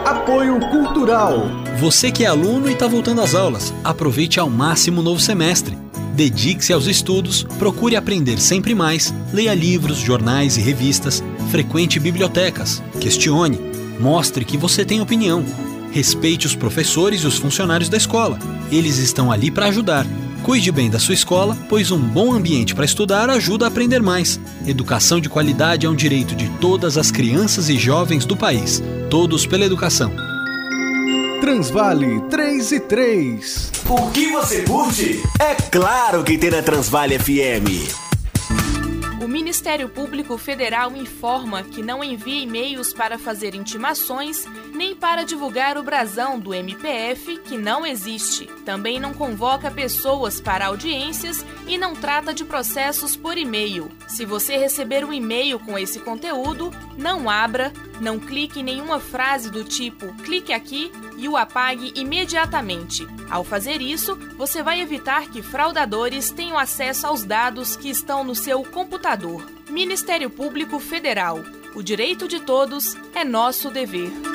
Apoio Cultural. Você que é aluno e está voltando às aulas, aproveite ao máximo o novo semestre. Dedique-se aos estudos, procure aprender sempre mais, leia livros, jornais e revistas, frequente bibliotecas, questione, mostre que você tem opinião. Respeite os professores e os funcionários da escola. Eles estão ali para ajudar. Cuide bem da sua escola, pois um bom ambiente para estudar ajuda a aprender mais. Educação de qualidade é um direito de todas as crianças e jovens do país. Todos pela educação. Transvale 3 e 3. O que você curte? É claro que tem na Transvale FM. O Ministério Público Federal informa que não envia e-mails para fazer intimações nem para divulgar o brasão do MPF, que não existe. Também não convoca pessoas para audiências e não trata de processos por e-mail. Se você receber um e-mail com esse conteúdo, não abra, não clique em nenhuma frase do tipo clique aqui e o apague imediatamente. Ao fazer isso, você vai evitar que fraudadores tenham acesso aos dados que estão no seu computador. Ministério Público Federal. O direito de todos é nosso dever.